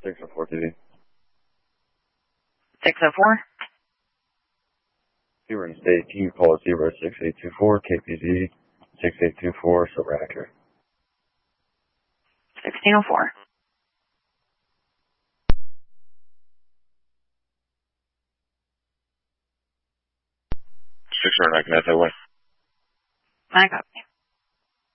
604 TV. 604? If you were in state, can you call us 06824 KPZ 6824 Silver Accurate? 1604. 609, can I say what? I copy.